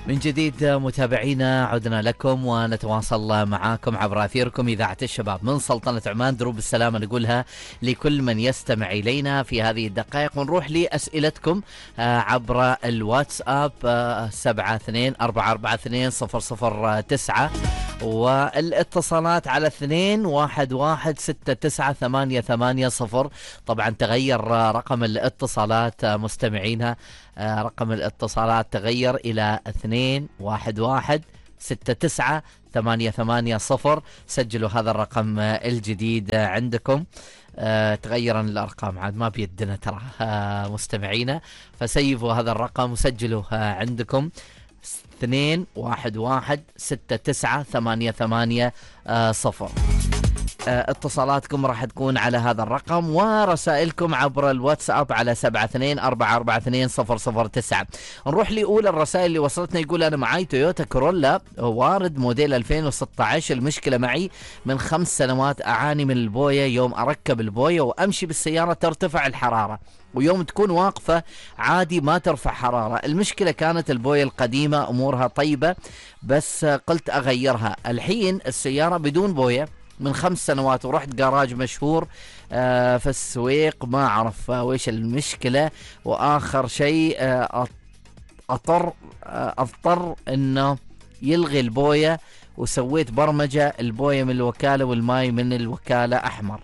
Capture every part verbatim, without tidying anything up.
من جديد متابعينا عدنا لكم ونتواصل معاكم عبر أثيركم إذاعة الشباب من سلطنة عمان. دروب السلامة نقولها لكل من يستمع إلينا في هذه الدقائق، ونروح لأسئلتكم عبر الواتساب سبعة اثنين أربعة أربعة اثنين صفر صفر تسعة، والاتصالات على اثنين واحد واحد ستة تسعة ثمانية ثمانية صفر. طبعا تغير رقم الاتصالات مستمعينها، رقم الاتصالات تغير إلى اثنين واحد واحد ستة تسعة ثمانية ثمانية صفر. سجلوا هذا الرقم الجديد عندكم. أه تغيرا الأرقام عاد ما بيدنا ترى أه مستمعينا، فسيفوا هذا الرقم وسجلوا أه عندكم اثنين واحد واحد ستة تسعة ثمانية ثمانية صفر. اتصالاتكم راح تكون على هذا الرقم، ورسائلكم عبر الواتساب على سبعة اثنين أربعة أربعة اثنين صفر صفر تسعة. نروح لأولى الرسائل اللي وصلتنا. يقول أنا معاي تويوتا كورولا وارد موديل ألفين وستة عشر. المشكلة معي من خمس سنوات أعاني من البوية، يوم أركب البوية وأمشي بالسيارة ترتفع الحرارة، ويوم تكون واقفة عادي ما ترفع حرارة. المشكلة كانت البوية القديمة أمورها طيبة، بس قلت أغيرها. الحين السيارة بدون بوية من خمس سنوات، ورحت جراج مشهور آه في السويق، ما أعرف آه ويش المشكلة. وآخر شيء آه أضطر آه أضطر إنه يلغي البوية، وسويت برمجة البوية من الوكالة والماي من الوكالة أحمر.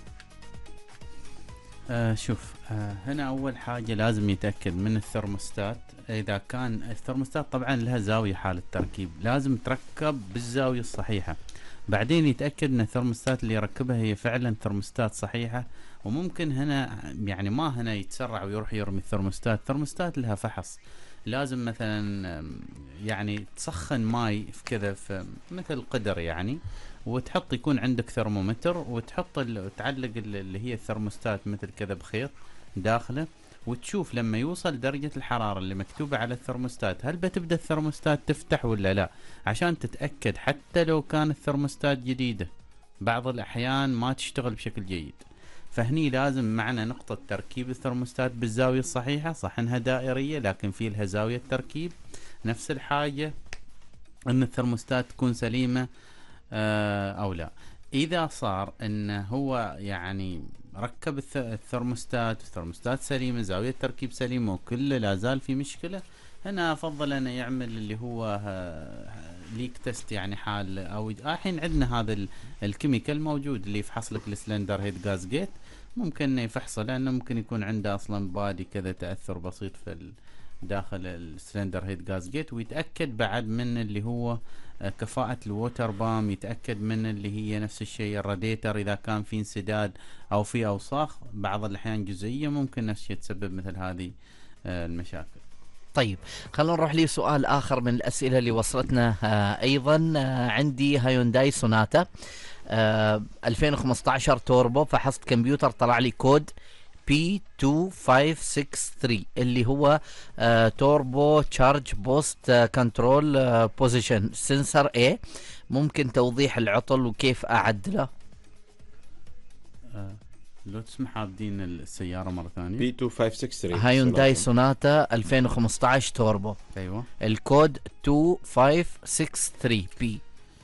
آه شوف آه هنا أول حاجة لازم يتأكد من الثرموستات. إذا كان الثرموستات طبعا لها زاوية حال التركيب، لازم تركب بالزاوية الصحيحة. بعدين يتأكد ان الثرموستات اللي يركبها هي فعلا ثرموستات صحيحة. وممكن هنا يعني ما هنا يتسرع ويروح يرمي الثرموستات. الثرموستات لها فحص، لازم مثلا يعني تسخن ماي في كذا في مثل قدر يعني، وتحط يكون عندك ثرمومتر، وتحط وتعلق اللي هي الثرموستات مثل كذا بخيط داخله، وتشوف لما يوصل درجة الحرارة اللي مكتوبة على الثرموستات هل بتبدأ الثرموستات تفتح ولا لا، عشان تتأكد. حتى لو كان الثرموستات جديدة بعض الأحيان ما تشتغل بشكل جيد، فهني لازم معنا نقطة تركيب الثرموستات بالزاوية الصحيحة. صح انها دائرية لكن في لها زاوية تركيب. نفس الحاجة ان الثرموستات تكون سليمة آه او لا. اذا صار انه هو يعني ركب الثرموستات والثرموستات سليمة، زاوية تركيب سليمة، وكله لا زال في مشكلة، هنا افضل انه يعمل اللي هو ليك تيست يعني حال. او الحين عندنا هذا الكيميكال موجود اللي يفحص لك السلندر هيد غاز جيت، ممكن يفحصه لانه ممكن يكون عنده اصلا بادي كذا تاثر بسيط في داخل السلندر هيد غاز جيت، ويتاكد بعد من اللي هو كفاءة الووتر بام، يتأكد من اللي هي نفس الشيء الراديتر إذا كان في انسداد أو في أوساخ بعض الأحيان جزئية، ممكن نفس الشيء تسبب مثل هذه المشاكل. طيب خلونا نروح لي سؤال آخر من الأسئلة اللي وصلتنا آه أيضا. آه عندي هايونداي سوناتا آه ألفين وخمسة عشر توربو، فحصت كمبيوتر طلع لي كود بي اثنين خمسة ستة ثلاثة اللي هو آه توربو تشارج بوست آه كنترول آه بوزيشن سنسر اي. ممكن توضيح العطل وكيف اعدله؟ آه لو تسمح عابدين السيارة مرة ثانية. بي اثنين خمسة ستة ثلاثة هايونداي سوناتا ألفين وخمسة عشر توربو. ايوه الكود اثنين خمسة ستة ثلاثة بي.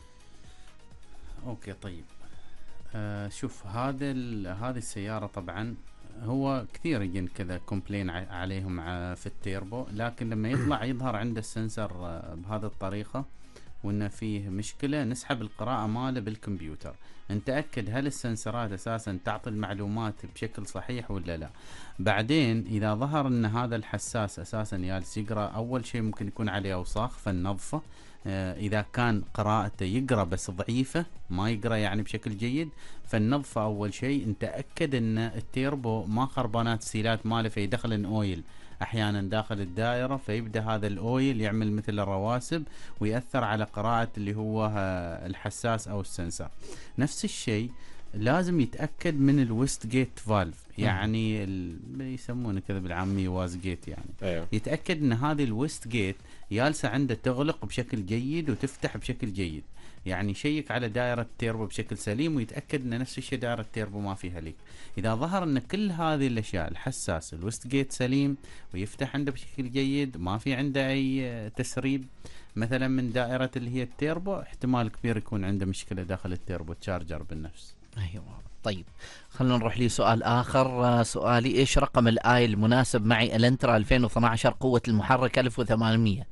اوكي طيب آه شوف هذا هذه السيارة طبعا هو كثير يجين كذا كومبلين عليهم في التيربو، لكن لما يطلع يظهر عنده السنسر بهذه الطريقة وانه فيه مشكلة، نسحب القراءة ماله بالكمبيوتر، نتأكد هل السنسرات اساسا تعطي المعلومات بشكل صحيح ولا لا. بعدين اذا ظهر ان هذا الحساس اساسا جالس يقرأ، اول شيء ممكن يكون عليه اوساخ فننظفه. إذا كان قراءته يقرأ بس ضعيفة ما يقرأ يعني بشكل جيد، فالنظفة أول شيء. نتأكد أن التيربو ما خربانات سيلات ماله، فيدخل أويل أحيانا داخل الدائرة، فيبدأ هذا الأويل يعمل مثل الرواسب ويأثر على قراءة اللي هو الحساس أو السنسر. نفس الشيء لازم يتاكد من الويست جيت فالف، يعني ال- يسمونه كذا بالعاميه واز جيت يعني. أيوه. يتاكد ان هذه الويست جيت جالسه عنده تغلق بشكل جيد وتفتح بشكل جيد. يعني يشيك على دائره التيربو بشكل سليم ويتاكد ان نفس الشيء دائره التيربو ما فيها ليك. اذا ظهر ان كل هذه الاشياء الحساس الويست جيت سليم ويفتح عنده بشكل جيد، ما في عنده اي تسريب مثلا من دائره اللي هي التيربو، احتمال كبير يكون عنده مشكله داخل التيربو تشارجر بالنفس. ايوه. طيب خلينا نروح لي سؤال اخر. آه، سؤالي ايش رقم الاي المناسب معي الانترا ألفين واثني عشر قوة المحرك ألف وثمانمية؟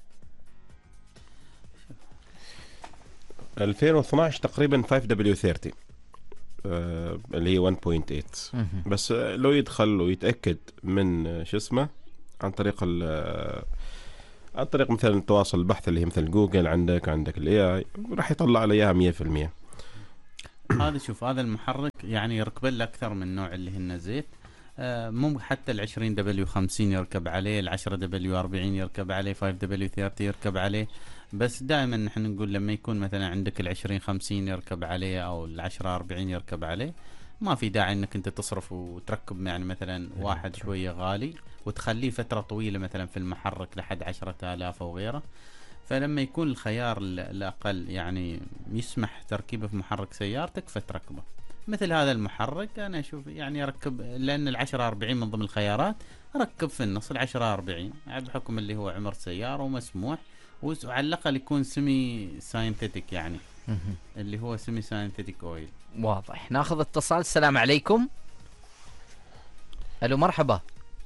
ألفين واثناشر تقريبا خمسة دبليو ثلاثين، آه اللي هي واحد فاصلة ثمانية. مهم. بس آه، لو يدخل ويتأكد من آه، شو اسمه عن طريق ال آه، عن طريق مثلا تواصل البحث اللي هي مثل جوجل، عندك عندك الاي اي راح يطلع على اياها مية بالمية. هذا شوف هذا المحرك يعني يركب له اكثر من نوع اللي هن زيت. آه، ممكن حتى ال عشرين دبليو خمسين يركب عليه، ال عشرة دبليو أربعين يركب عليه، خمسة دبليو ثلاثين يركب عليه. بس دائما نحن نقول لما يكون مثلا عندك ال عشرين خمسين يركب عليه او ال عشرة أربعين يركب عليه، ما في داعي انك انت تصرف وتركب يعني مثلا واحد شويه غالي وتخليه فتره طويله مثلا في المحرك لحد عشرة آلاف او غيره. فلما يكون الخيار ال- الأقل يعني يسمح تركيبه في محرك سيارتك فتركبه. مثل هذا المحرك أنا أشوف يعني أركب، لأن العشرة أربعين من ضمن الخيارات أركب في النص العشرة أربعين بحكم اللي هو عمر سيارة ومسموح، وس- وعلى الأقل يكون سيمي ساينثيتك يعني مهم. اللي هو سيمي ساينثيتك أويل. واضح. ناخذ اتصال. السلام عليكم. الو مرحبا.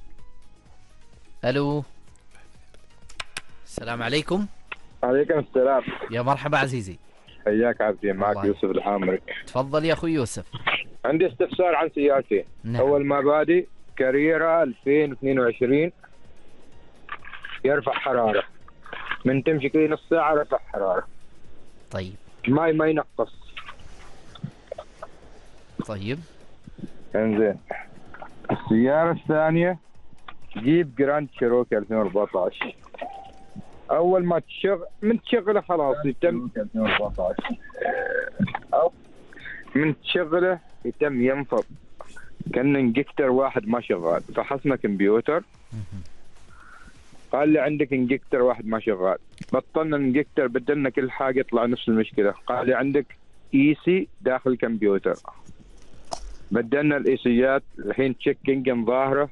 الو السلام عليكم. عليكم السلام. يا مرحبا عزيزي. حياك عبدي، معك الله يوسف الحامري. تفضل يا اخوي يوسف. عندي استفسار عن سيارتي. نعم. اول ما بادي كاريرا ألفين واثنين وعشرين يرفع حراره، من تمشي كذا نص ساعه رفع حراره، طيب ماي ما ينقص. طيب انزين السياره الثانيه جيب جراند شيروكي ألفين وأربعطعش، اول ما تشغل من تشغله خلاص يتم ألفين وأربعطعش او من تشغله يتم ينفض كان انجكتر واحد ما شغال. فحصنا كمبيوتر قال لي عندك انجكتر واحد ما شغال. بطلنا الانجكتر، بدلنا كل حاجه، طلع نفس المشكله. قال لي عندك اي سي داخل الكمبيوتر، بدلنا الايسيات، الحين تشيك انجن ظاهره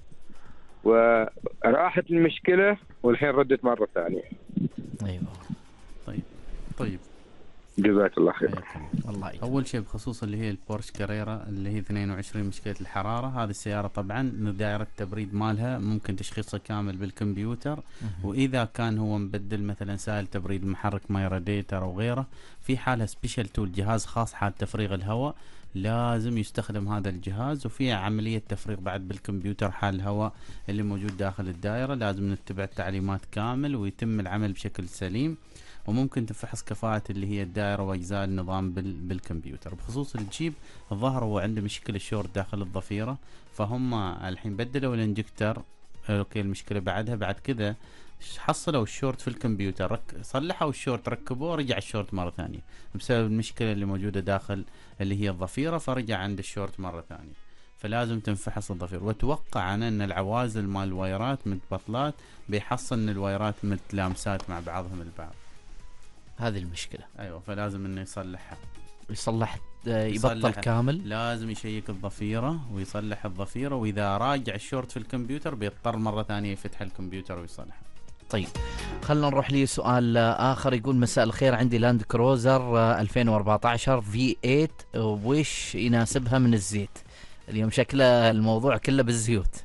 وراحت المشكله، والحين ردت مره ثانيه. ايوه. طيب طيب جزاك الله خير. حياك الله. الله يجزاك. اول شيء بخصوص اللي هي البورش كاريرا اللي هي اثنين وعشرين مشكله الحراره، هذه السياره طبعا دائره التبريد مالها ممكن تشخيصها كامل بالكمبيوتر. واذا كان هو مبدل مثلا سائل تبريد المحرك ماي راديتر او غيره، في حالها سبيشال تول جهاز خاص حال تفريغ الهواء، لازم يستخدم هذا الجهاز. وفي عمليه تفريغ بعد بالكمبيوتر حال الهواء اللي موجود داخل الدائره، لازم نتبع التعليمات كامل ويتم العمل بشكل سليم. وممكن تفحص كفاءة اللي هي الدائرة وأجزاء النظام بال بالكمبيوتر. بخصوص الجيب الظهر هو عنده مشكلة شورت داخل الضفيرة، فهم الحين بدلوا الانجكتر. اوكي المشكلة بعدها بعد كذا حصلوا الشورت في الكمبيوتر، رك... صلحوا الشورت ركبوه، رجع الشورت مرة ثانية بسبب المشكلة اللي موجودة داخل اللي هي الضفيرة، فرجع عند الشورت مرة ثانية. فلازم تنفحص الضفيرة. واتوقع انا ان العوازل مال الوايرات متبطلات، بيحصل ان الوايرات متلامسات مع بعضهم البعض. هذه المشكلة. ايوه فلازم انه يصلحها. يصلح آه، يبطل يصلح. كامل. لازم يشيك الضفيرة ويصلح الضفيرة، واذا راجع الشورت في الكمبيوتر بيضطر مرة ثانية يفتح الكمبيوتر ويصلحه. طيب خلنا نروح لي سؤال آه، آخر. يقول مساء الخير، عندي لاند كروزر آه، ألفين وأربعطعش في ثمانية، آه، وش يناسبها من الزيت؟ اليوم شكله الموضوع كله بالزيوت.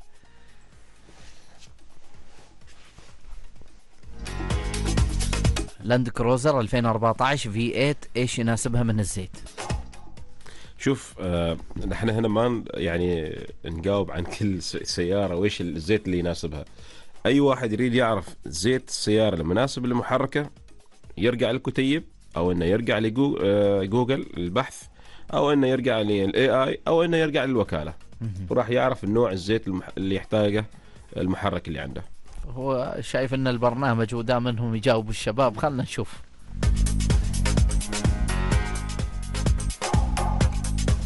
لاند كروزر ألفين وأربعطعش في ثمانية، ايش يناسبها من الزيت؟ شوف آه نحن هنا ما ن- يعني نجاوب عن كل س- سيارة وإيش الزيت اللي يناسبها. أي واحد يريد يعرف زيت السيارة المناسب للمحركة يرجع للكتيب، أو إنه يرجع لجوجل البحث، أو إنه يرجع للاي اي، أو إنه يرجع للوكالة، وراح يعرف النوع الزيت المح... اللي يحتاجه المحرك اللي عنده. هو شايف ان البرنامج ودام انهم يجاوبوا الشباب، خلنا نشوف.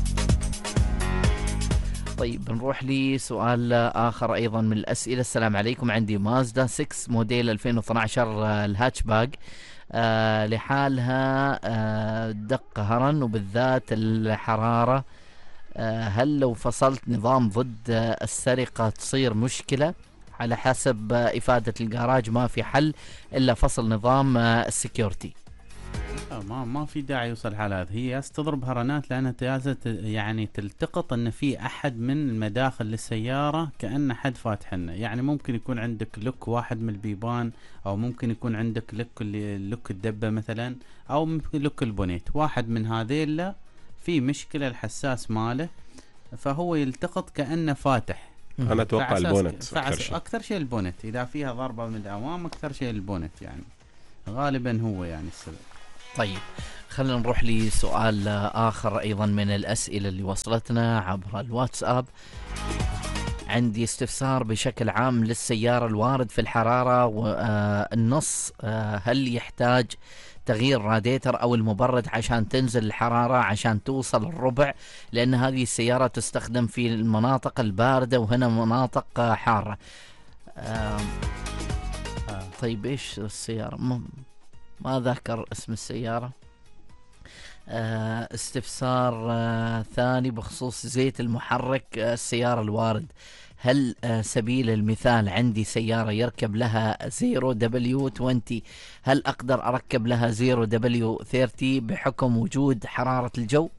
طيب بنروح لسؤال آخر أيضا من الأسئلة. السلام عليكم، عندي مازدا ستة موديل ألفين واثني عشر آه، الهاتشباك آه لحالها آه دق هرن وبالذات الحرارة، آه هل لو فصلت نظام ضد آه السرقة تصير مشكلة؟ على حسب آه إفادة الجراج ما في حل إلا فصل نظام آه السكيورتي. آه، ما ما في داعي يوصل حالات، هي ياس تضرب هرنات لانها تياسة يعني تلتقط ان في احد من المداخل للسياره كأن حد فاتحنا. يعني ممكن يكون عندك لوك واحد من البيبان، او ممكن يكون عندك لوك اللي لوك الدبه مثلا، او ممكن لوك البونيت، واحد من هذيل لا في مشكله الحساس ماله، فهو يلتقط كأنه فاتح. انا اتوقع فعساس- البونت فعس- اكثر شيء. اكثر شيء البونت، اذا فيها ضربه من الامام اكثر شيء البونت، يعني غالبا هو يعني السبب. طيب خلينا نروح لسؤال آخر أيضا من الأسئلة اللي وصلتنا عبر الواتساب. عندي استفسار بشكل عام للسيارة، الوارد في الحرارة والنص هل يحتاج تغيير راديتر أو المبرد عشان تنزل الحرارة عشان توصل الربع؟ لأن هذه السيارة تستخدم في المناطق الباردة وهنا مناطق حارة. آم، طيب إيش السيارة؟ ما, ما ذكر اسم السيارة. آه، استفسار آه، ثاني بخصوص زيت المحرك آه، السيارة الوارد، هل آه، سبيل المثال عندي سيارة يركب لها زيرو دبليو عشرين، هل أقدر أركب لها زيرو دبليو ثلاثين بحكم وجود حرارة الجو؟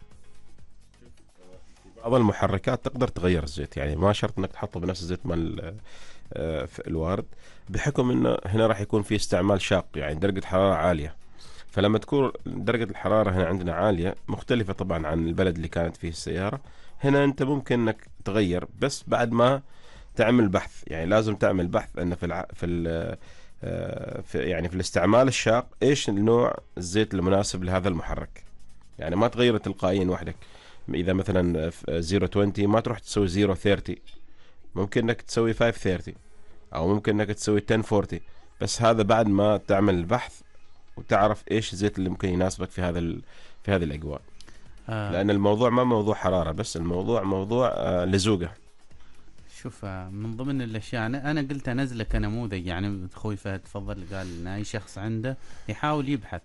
بعض المحركات تقدر تغير الزيت، يعني ما شرط انك تحطه بنفس الزيت مال آه، في الوارد، بحكم انه هنا راح يكون في استعمال شاق، يعني درجة حرارة عالية. فلما تكون درجة الحرارة هنا عندنا عالية مختلفة طبعا عن البلد اللي كانت فيه السيارة، هنا انت ممكن انك تغير بس بعد ما تعمل بحث. يعني لازم تعمل بحث انه في الع... في, ال... آه، في يعني في الاستعمال الشاق ايش النوع الزيت المناسب لهذا المحرك. يعني ما تغير تلقائيا وحدك، اذا مثلا زيرو عشرين ما تروح تسوي زيرو ثلاثين، ممكن انك تسوي خمسة ثلاثين او ممكن انك تسوي عشرة أربعين، بس هذا بعد ما تعمل البحث وتعرف ايش الزيت اللي ممكن يناسبك في هذا ال... في هذه الاجواء. آه. لان الموضوع ما موضوع حرارة بس، الموضوع موضوع آه لزوجة. شوف آه، من ضمن الاشياء انا انا قلت انزله كنموذج، يعني اخوي فهد تفضل قال ان اي شخص عنده يحاول يبحث.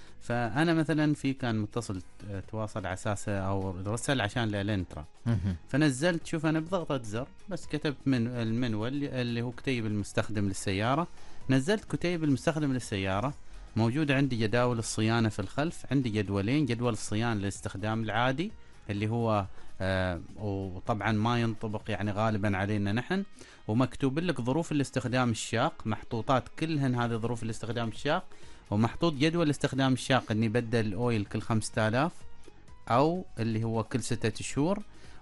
فانا مثلا في كان متصل آه، تواصل على اساسه او رسل عشان الانترا، فنزلت شوف انا بضغطة زر بس كتبت من المنول اللي هو كتيب المستخدم للسيارة، نزلت كتيب المستخدم للسيارة، موجود عندي جداول الصيانة في الخلف، عندي جدولين، جدول الصيانة للاستخدام العادي اللي هو آه وطبعا ما ينطبق يعني غالبا علينا نحن، ومكتوب لك ظروف الاستخدام الشاق، محطوطات كلهن هذه ظروف الاستخدام الشاق، ومحطوط جدول الاستخدام الشاق اني بدل الاويل كل خمسة آلاف او اللي هو كل ستة شهور،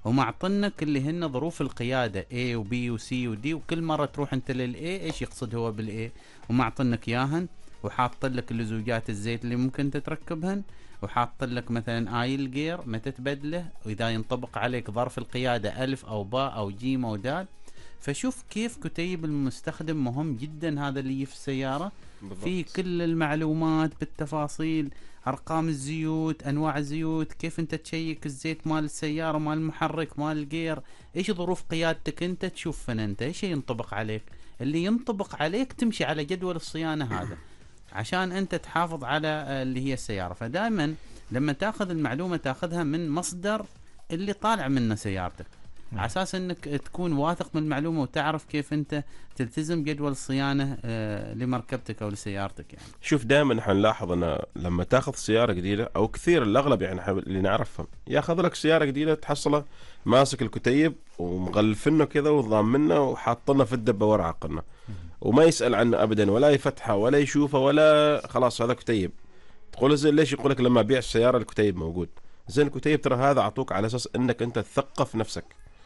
ومعطنك اللي هن ظروف القيادة A و B و C و D، وكل مرة تروح انت للA ايش يقصد هو بالA، ومعطنك ياهن، وحاط لك اللزوجات الزيت اللي ممكن تتركبهن، وحاط لك مثلا آيل جير متى تبدله، واذا ينطبق عليك ظرف القيادة الف او باء او جيم او دال. فشوف كيف كتيب المستخدم مهم جدا، هذا اللي في السيارة في كل المعلومات بالتفاصيل، ارقام الزيوت، انواع الزيوت، كيف انت تشيك الزيت مال السيارة، مال المحرك، مال الجير، ايش ظروف قيادتك انت، تشوف فن انت ايش ينطبق عليك، اللي ينطبق عليك تمشي على جدول الصيانة هذا عشان انت تحافظ على اللي هي السيارة. فدائما لما تاخذ المعلومة تاخذها من مصدر اللي طالع منه سيارتك، على اساس انك تكون واثق من المعلومة وتعرف كيف انت تلتزم جدول الصيانة آه لمركبتك او لسيارتك. يعني شوف دائما نحن نلاحظ ان لما تاخذ سيارة جديدة او كثير الاغلب يعني اللي نعرفهم ياخذ لك سيارة جديدة تحصله ماسك الكتيب ومغلفنه كذا وضامنه وحاطنه في الدبة ورا عقلنا، وما يسأل عنه ابدا ولا يفتحه ولا يشوفه ولا خلاص هذا كتيب. تقول زين ليش؟ يقول لك لما ابيع السيارة الكتيب موجود. زين الكتيب ترى هذا اعطوك على اساس انك انت تثقف نفسك،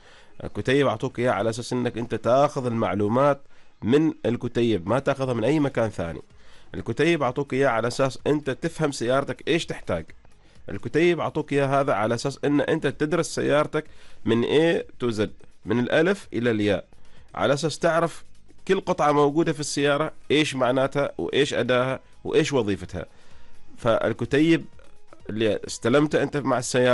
الكتيب اعطوك اياه على اساس انك انت تاخذ المعلومات من الكتيب، ما تاخذها من اي مكان ثاني. الكتيب اعطوك اياه على اساس انت تفهم سيارتك ايش تحتاج. الكتيب اعطوك اياه هذا على اساس ان انت تدرس سيارتك من A to Z، من الالف الى الياء، على اساس تعرف كل قطعة موجودة في السيارة ايش معناتها وايش اداها وايش وظيفتها. فالكتيب اللي استلمته انت مع السيارة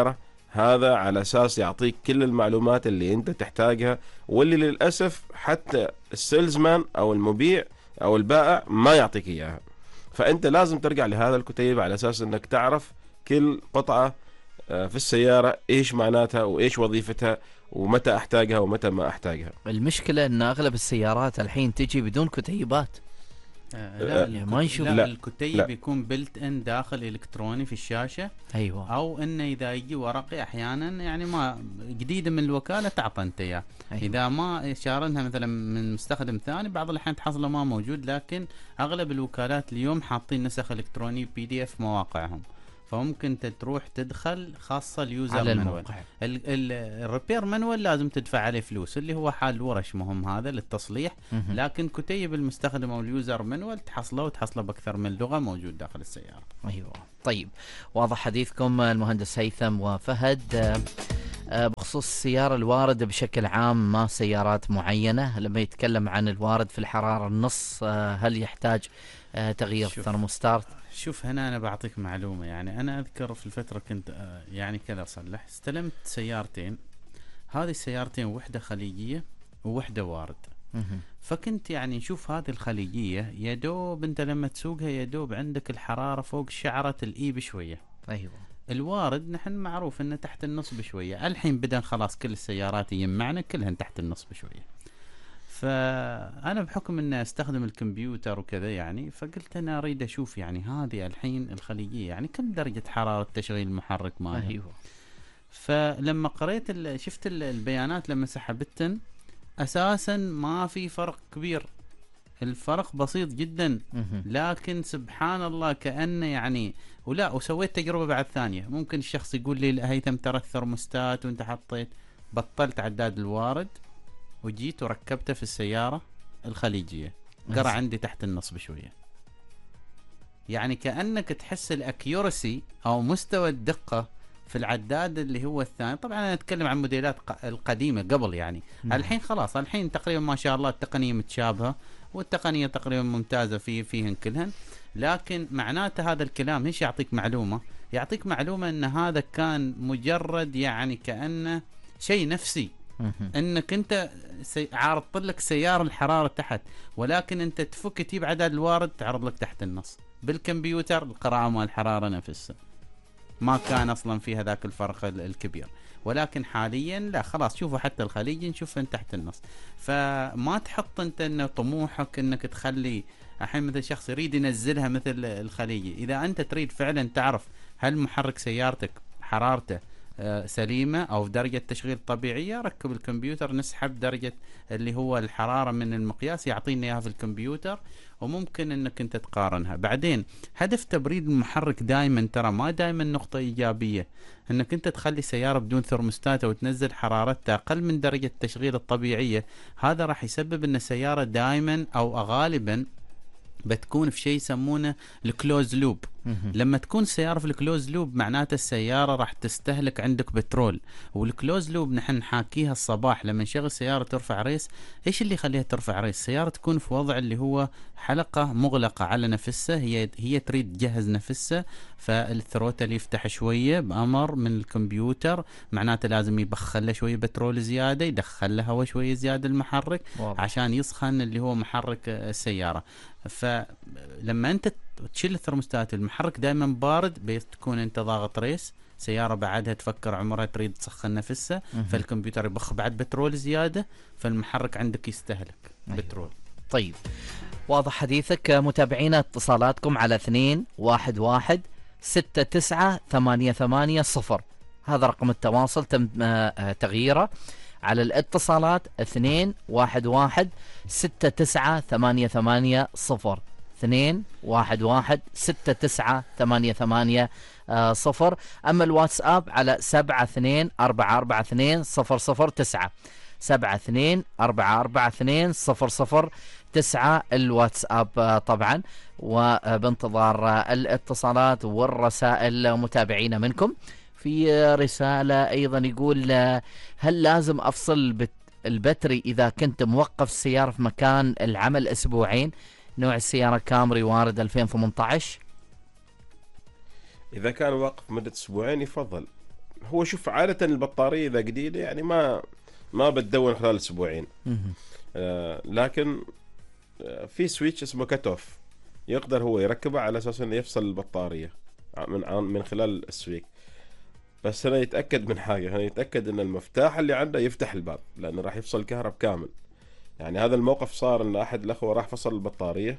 هذا على أساس يعطيك كل المعلومات اللي أنت تحتاجها، واللي للأسف حتى السيلزمان أو المبيع أو البائع ما يعطيك إياها. فأنت لازم ترجع لهذا الكتيب على أساس أنك تعرف كل قطعة في السيارة إيش معناتها وإيش وظيفتها ومتى أحتاجها ومتى ما أحتاجها. المشكلة أن أغلب السيارات الحين تجي بدون كتيبات. آه لا, يعني ما نشوف. لا, لا الكتيب لا. يكون بلت ان داخل الكتروني في الشاشه. ايوه. او انه اذا يجي ورقي احيانا يعني ما جديده من الوكاله تعطى انت اياه. أيوة. اذا ما شارنها مثلا من مستخدم ثاني بعض الاحيان تحصله ما موجود، لكن اغلب الوكالات اليوم حاطين نسخ الكتروني بي دي اف مواقعهم، فممكن انت تروح تدخل خاصه اليوزر على منوال. الموقع. الريبير منوال لازم تدفع عليه فلوس، اللي هو حال الورش مهم هذا للتصليح. مهم. لكن كتيب المستخدم او اليوزر منوال تحصله وتحصله باكثر من لغه موجود داخل السياره. ايوه. طيب، واضح حديثكم المهندس هيثم وفهد. آه، آه، بخصوص السيارة الوارد بشكل عام، ما سيارات معينة، لما يتكلم عن الوارد في الحرارة النص، آه، هل يحتاج آه، تغيير ثرموستارت؟ شوف هنا أنا بعطيك معلومة. يعني أنا أذكر في الفترة كنت آه يعني كذا أصلح، استلمت سيارتين. هذه السيارتين وحدة خليجية ووحدة وارد. مهم. فكنت يعني نشوف هذه الخليجية يدوب أنت لما تسوقها يدوب عندك الحرارة فوق شعرة الإي بشوية. ايوه. الوارد نحن معروف انه تحت النص بشويه، الحين بدا خلاص كل السيارات يجمعنا كلهن تحت النص بشويه. فانا بحكم اني استخدم الكمبيوتر وكذا يعني، فقلت انا اريد اشوف يعني هذه الحين الخليجيه يعني كم درجه حراره تشغيل المحرك مالها. ايوه. فلما قريت ال شفت ال البيانات لما سحبتن اساسا ما في فرق كبير، الفرق بسيط جدا. مهم. لكن سبحان الله كأنه يعني ولا وسويت تجربة بعد ثانية. ممكن الشخص يقول لي هيثم ترى الثرموستات وانت حطيت، بطلت عداد الوارد وجيت وركبته في السيارة الخليجية، قرأ عندي تحت النص بشوية. يعني كأنك تحس الأكيورسي أو مستوى الدقة في العداد اللي هو الثاني. طبعا أنا أتكلم عن موديلات القديمة قبل يعني. مم. الحين خلاص الحين تقريبا ما شاء الله التقنية متشابهة والتقنية تقريبا ممتازة في فيهن كلهن. لكن معناته هذا الكلام ايش يعطيك معلومة؟ يعطيك معلومة ان هذا كان مجرد يعني كأنه شيء نفسي، مهم. انك انت سي... عارضت لك سيارة الحرارة تحت، ولكن انت تفك تجيب عدد الوارد تعرض لك تحت النص. بالكمبيوتر القراءة مال الحرارة نفسها ما كان اصلا في هذاك الفرق الكبير. ولكن حاليا لا خلاص شوفوا حتى الخليجي نشوفه تحت النص. فما تحط انت انه طموحك انك تخلي الحين مثل شخص يريد ينزلها مثل الخليجي. اذا انت تريد فعلا تعرف هل محرك سيارتك حرارته آه سليمة او في درجة تشغيل طبيعية، ركب الكمبيوتر نسحب درجة اللي هو الحرارة من المقياس يعطينا اياها في الكمبيوتر، وممكن انك انت تقارنها. بعدين هدف تبريد المحرك دائما ترى ما دائما نقطة ايجابية. انك انت تخلي سيارة بدون ثرموستات وتنزل حرارتها اقل من درجة التشغيل الطبيعية، هذا راح يسبب ان السيارة دائما او غالبا بتكون في شيء يسمونه الكلوز لوب. مهم. لما تكون السيارة في الكلوز لوب معناته السيارة راح تستهلك عندك بترول. والكلوز لوب نحن نحاكيها الصباح لما نشغل السيارة ترفع ريس. ايش اللي يخليها ترفع ريس؟ السيارة تكون في وضع اللي هو حلقة مغلقة على نفسها، هي هي تريد تجهز نفسها، فالثروتل يفتح شوية بأمر من الكمبيوتر، معناته لازم يبخل له شوية بترول زيادة، يدخل له هواء شوية زيادة المحرك واضح. عشان يسخن اللي هو محرك السيارة. فلما انت تشيل الثرموستات المحرك دائما بارد، بتكون انت ضاغط ريس، سيارة بعدها تفكر عمرها تريد تسخن نفسها، مهم. فالكمبيوتر يبخ بعد بترول زيادة، فالمحرك عندك يستهلك أيوة. بترول. طيب، واضح حديثك. متابعينا اتصالاتكم على اثنين واحد واحد ستة تسعة ثمانية ثمانية صفر، هذا رقم التواصل تم آه، تغييره على الاتصالات اثنين واحد واحد ستة تسعة ثمانية ثمانية صفر، اثنين واحد واحد ستة تسعة ثمانية ثمانية صفر. أما الواتساب على سبعة اثنين أربعة أربعة اثنين صفر صفر تسعة، سبعة اثنين أربعة أربعة اثنين صفر صفر تسعة الواتساب طبعا. وبانتظار الاتصالات والرسائل متابعينا منكم. في رسالة أيضا يقول هل لازم أفصل البتري إذا كنت موقف السيارة في مكان العمل أسبوعين؟ نوع السيارة كامري وارد ألفين وثمانية عشر. إذا كان واقف مدة أسبوعين يفضل هو شوف عادة البطارية إذا جديدة يعني ما ما بتدون خلال أسبوعين. مهم. آه لكن آه في سويتش اسمه كت اوف يقدر هو يركبه على أساس إنه يفصل البطارية من عن- من خلال السويك. بس هنا يتأكد من حاجة، هنا يتأكد إن المفتاح اللي عنده يفتح الباب، لأنه راح يفصل الكهرب كامل. يعني هذا الموقف صار إن أحد الأخوة راح فصل البطارية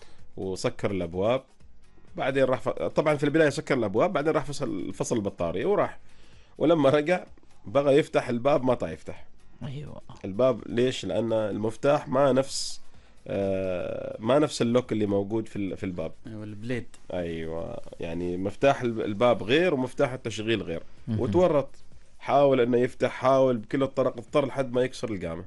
وسكر الأبواب، بعدين راح ف... طبعا في البداية سكر الأبواب، بعدين راح فصل فصل البطارية وراح، ولما رجع بغى يفتح الباب ما طاع يفتح ايوه الباب. ليش؟ لأن المفتاح ما نفس آه ما نفس اللوك اللي موجود في ال- في الباب. والبليد ايوه، يعني مفتاح الب- الباب غير ومفتاح التشغيل غير. مهم. وتورط، حاول انه يفتح، حاول بكل الطرق، اضطر لحد ما يكسر القامة.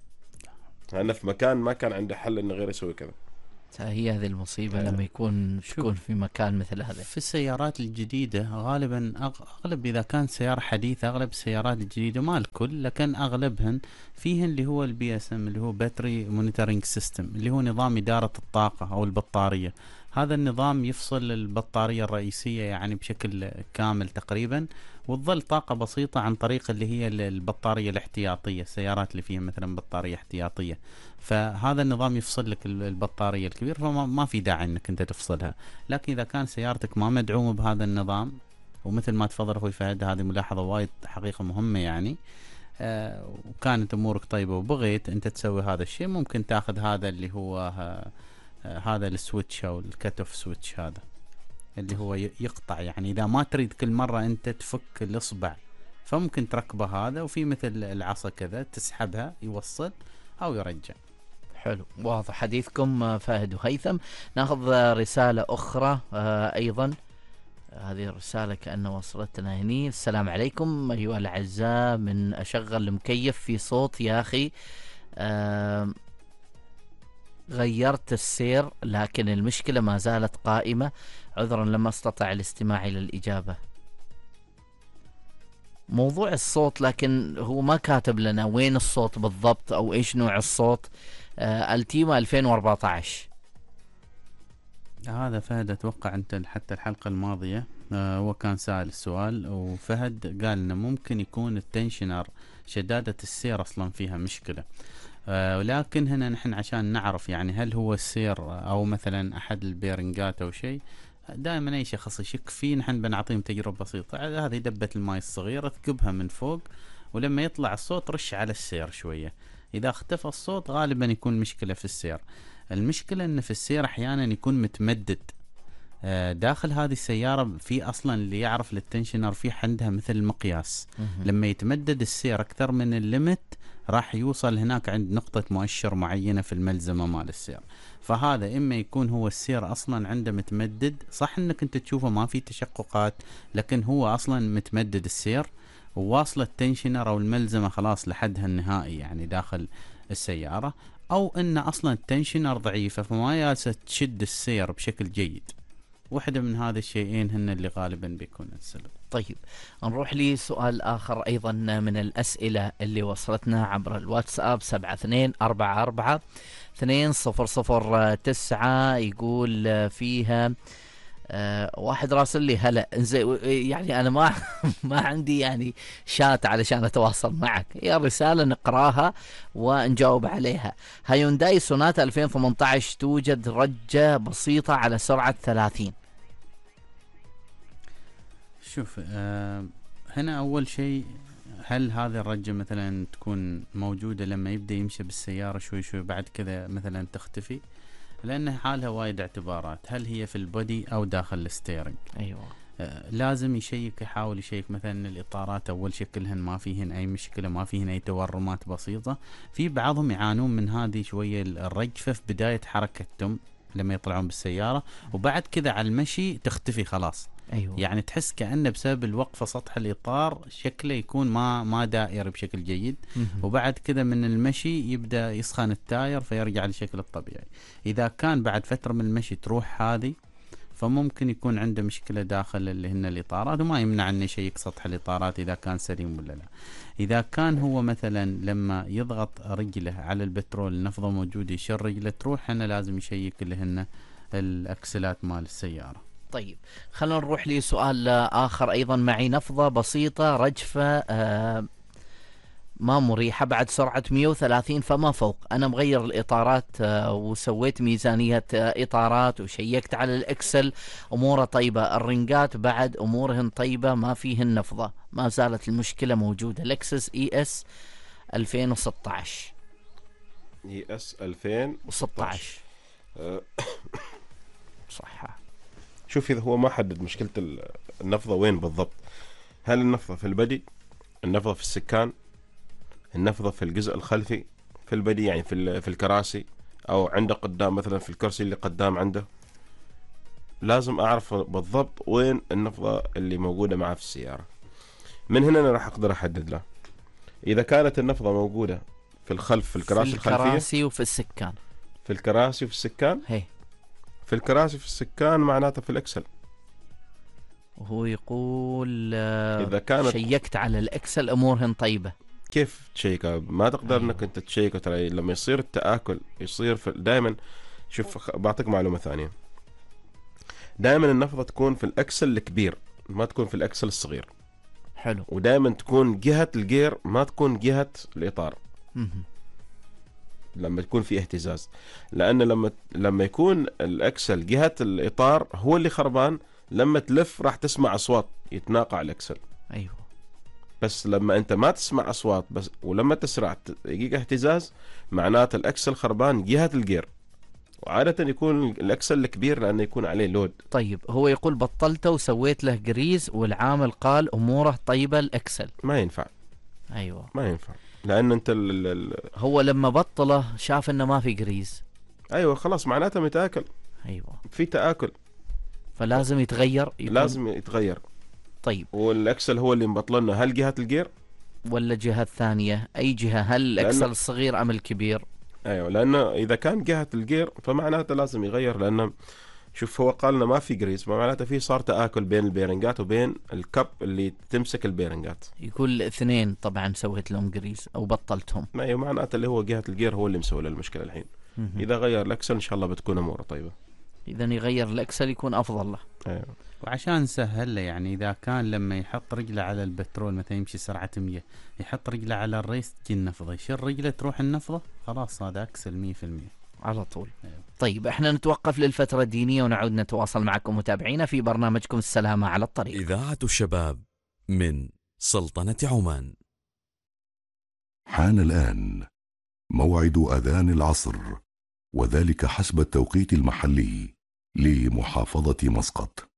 انا في مكان ما كان عنده حل انه غير يسوي كذا. هي هذه المصيبة أيوة. لما يكون شوف. تكون في مكان مثل هذا. في السيارات الجديدة غالبا أغ- أغلب إذا كان سيارة حديثة، أغلب السيارات الجديدة ما الكل لكن أغلبهن فيهن اللي هو البي اس ام اللي هو باتري مونيتورنج سيستم، اللي هو نظام إدارة الطاقة أو البطارية. هذا النظام يفصل البطارية الرئيسية يعني بشكل كامل تقريبا، وتظل طاقة بسيطة عن طريق اللي هي ال- البطارية الاحتياطية، السيارات اللي فيها مثلا بطارية احتياطية. فهذا النظام يفصل لك ال- البطارية الكبيرة، فما ما في داعي انك انت تفصلها. لكن اذا كان سيارتك ما مدعومة بهذا النظام، ومثل ما تفضل اخوي فهد هذه ملاحظة وايد حقيقة مهمة يعني، آه وكانت امورك طيبة وبغيت انت تسوي هذا الشيء، ممكن تاخذ هذا اللي هو آه آه هذا السويتش او الكت اوف سويتش، هذا اللي هو ي- يقطع. يعني اذا ما تريد كل مرة انت تفك الاصبع، فممكن تركبه هذا، وفي مثل العصا كذا تسحبها يوصل او يرجع. حلو، واضح حديثكم آه، فهد وهيثم. ناخذ آه، رسالة أخرى آه، أيضا. هذه الرسالة كأنه وصلتنا هني. السلام عليكم أيها الأعزاء، من أشغل المكيف في صوت يا أخي. آه غيرت السير لكن المشكلة ما زالت قائمة، عذرا لم أستطع الاستماع إلى الإجابة. موضوع الصوت، لكن هو ما كاتب لنا وين الصوت بالضبط أو إيش نوع الصوت. آه التيما ألفين وأربعة عشر. هذا فهد اتوقع انت حتى الحلقة الماضية آه هو كان سائل السؤال، وفهد قال انه ممكن يكون التنشنر شدادة السير اصلا فيها مشكلة. آه ولكن هنا نحن عشان نعرف يعني هل هو السير او مثلا احد البيرنجات او شيء، دائما اي شخص يشك فيه نحن بنعطيهم تجربة بسيطة. هذه دبة الماء الصغيرة ثقبها من فوق، ولما يطلع الصوت رش على السير شوية. اذا اختفى الصوت غالبا يكون مشكلة في السير. المشكلة ان في السير احيانا يكون متمدد آه داخل هذه السيارة. في اصلا اللي يعرف للتنشنر في عندها مثل المقياس، لما يتمدد السير اكثر من الليمت راح يوصل هناك عند نقطة مؤشر معينة في الملزمة مال السير. فهذا اما يكون هو السير اصلا عنده متمدد، صح انك انت تشوفه ما في تشققات، لكن هو اصلا متمدد السير، وواصلة التنشنر او الملزمة خلاص لحدها النهائي يعني داخل السيارة، او ان اصلا التنشنر ضعيفة فما جالسة تشد السير بشكل جيد. واحدة من هذا الشيئين هن اللي غالبا بيكون السبب. طيب نروح لسؤال آخر أيضا من الأسئلة اللي وصلتنا عبر الواتساب سبعة اثنين أربعة أربعة اثنين صفر صفر تسعة. يقول فيها آه واحد راسل لي هلا زي يعني أنا ما ما عندي يعني شات علشان أتواصل معك، هي رسالة نقراها ونجاوب عليها. هيونداي سوناتا ألفين وثمانية عشر توجد رجة بسيطة على سرعة ثلاثين. شوف آه هنا اول شيء، هل هذه الرجة مثلا تكون موجودة لما يبدأ يمشي بالسيارة شوي شوي بعد كذا مثلا تختفي؟ لأن حالها وايد اعتبارات، هل هي في البودي أو داخل الستيرنج. أيوة. آه لازم يشيك، يحاول يشيك مثلا الإطارات أول شكلهن ما فيهن أي مشكلة، ما فيهن أي تورمات بسيطة. في بعضهم يعانون من هذه شوية الرجفة في بداية حركتهم لما يطلعون بالسيارة، وبعد كذا على المشي تختفي خلاص. أيوة. يعني تحس كأنه بسبب الوقفة سطح الإطار شكله يكون ما ما دائري بشكل جيد، وبعد كذا من المشي يبدأ يسخن التاير فيرجع لشكل الطبيعي. إذا كان بعد فترة من المشي تروح هذه، فممكن يكون عنده مشكلة داخل اللي هن الإطارات، وما يمنع أن يشيك سطح الإطارات إذا كان سليم ولا لا. إذا كان هو مثلا لما يضغط رجله على البترول النفضة موجودة يشر رجله تروح، هنا لازم يشيك اللي هن الأكسلات مال السيارة. طيب خلينا نروح لسؤال آخر أيضا. معي نفضة بسيطة رجفة آه ما مريحة بعد سرعة مئة وثلاثين فما فوق. أنا مغير الإطارات آه وسويت ميزانية آه إطارات وشيكت على الإكسل، أموره طيبة. الرنجات بعد أمورهن طيبة، ما فيهن نفضة، ما زالت المشكلة موجودة. لكسس إي إس ألفين وستة عشر. اي اس ألفين وستة عشر أه صح. شوف، اذا هو ما حدد مشكلة ال- النفضة وين بالضبط. هل النفضة في البدي، النفضة في السكان، النفضة في الجزء الخلفي في البدي يعني في ال- في الكراسي، او عنده قدام مثلا في الكرسي اللي قدام عنده؟ لازم اعرف بالضبط وين النفضة اللي موجودة معه في السيارة. من هنا انا راح اقدر احدد له. اذا كانت النفضة موجودة في الخلف في الكراسي في الخلفية، الكراسي وفي السكان. في الكراسي وفي السكان، هي في الكراسي في السكان معناته في الاكسل. وهو يقول آه اذا كانت شيكت على الإكسل أمورهن طيبة. كيف تشيكها؟ ما تقدر أيوة. انك انت تشيكه. ترى لما يصير التآكل يصير في دائما. شوف، خ- بعطيك معلومة ثانية. دائما النفضة تكون في الاكسل الكبير، ما تكون في الاكسل الصغير. حلو. ودائما تكون جهة الجير، ما تكون جهة الاطار مهم. لما تكون في اهتزاز. لان لما لما يكون الاكسل جهة الاطار هو اللي خربان، لما تلف راح تسمع اصوات يتناقع الاكسل. أيوه. بس لما انت ما تسمع اصوات بس، ولما تسرع يجيك اهتزاز، معناته الاكسل خربان جهة الجير. وعادة يكون الاكسل الكبير لانه يكون عليه لود. طيب هو يقول بطلته وسويت له جريز والعامل قال أموره طيبة الإكسل. ما ينفع، أيوه. ما ينفع، لان انت ال ال ال هو لما بطله شاف إنه ما في جريز. ايوه خلاص معناته متآكل، أيوه. في تآكل، فلازم يتغير يكون. لازم يتغير. طيب والاكسل هو اللي مبطلنا. هل جهة الجير؟ ولا جهة ثانية؟ أي جهة؟ هل الإكسل الصغير أم الكبير؟ ايوه، لانه اذا كان جهة الجير فمعناته لازم يغير. لانه شوف، هو قال لنا ما في جريز، ما معناته في صار تآكل بين البيرنجات وبين الكب اللي تمسك البيرنجات. يقول الاثنين طبعا سويت لهم جريز أو بطلتهم. ما ايوه، معناته اللي هو جهة الجير هو اللي مسوي له المشكلة الحين. مهم. اذا غير الاكسل ان شاء الله بتكون اموره طيبة. إذا يغير الإكسل يكون أفضل له. ايوه. وعشان نسهل له، يعني إذا كان لما يحط رجله على البترول مثلا يمشي سرعة مية، يحط رجله على الريس تجي النفضة، يشيل رجله تروح النفضة، خلاص هذا أكسل مية في المية على طول. أيوة. طيب احنا نتوقف للفترة الدينية ونعود نتواصل معكم متابعينا في برنامجكم السلامة على الطريق. إذاعة الشباب من سلطنة عمان. حان الآن موعد أذان العصر، وذلك حسب التوقيت المحلي لمحافظة مسقط.